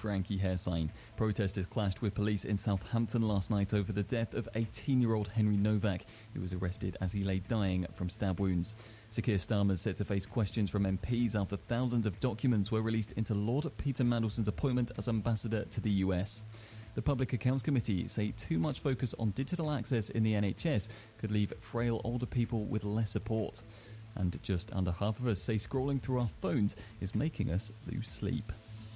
Frankie hair sign. Protesters clashed with police in Southampton last night over the death of 18-year-old Henry Novak, who was arrested as he lay dying from stab wounds. Sir Keir Starmer is set to face questions from MPs after thousands of documents were released into Lord Peter Mandelson's appointment as ambassador to the US. The Public Accounts Committee say too much focus on digital access in the NHS could leave frail older people with less support. And just under half of us say scrolling through our phones is making us lose sleep.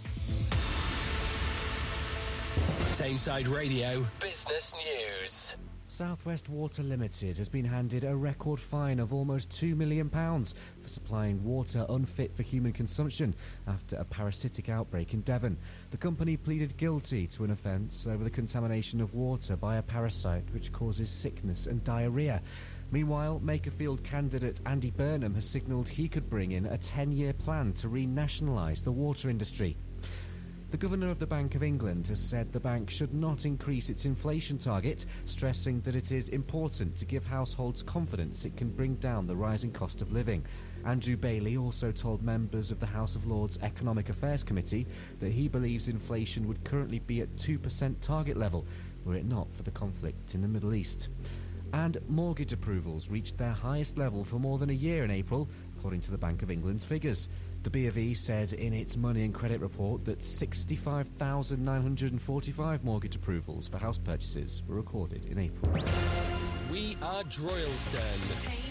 Tameside Radio Business News. South West Water Limited has been handed a record fine of almost £2 million for supplying water unfit for human consumption after a parasitic outbreak in Devon. The company pleaded guilty to an offence over the contamination of water by a parasite which causes sickness and diarrhoea. Meanwhile, Makerfield candidate Andy Burnham has signalled he could bring in a 10-year plan to renationalise the water industry. The Governor of the Bank of England has said the bank should not increase its inflation target, stressing that it is important to give households confidence it can bring down the rising cost of living. Andrew Bailey also told members of the House of Lords Economic Affairs Committee that he believes inflation would currently be at 2% target level, were it not for the conflict in the Middle East. And mortgage approvals reached their highest level for more than a year in April, according to the Bank of England's figures. The B of E said in its Money and Credit report that 65,945 mortgage approvals for house purchases were recorded in April. We are Droylsden.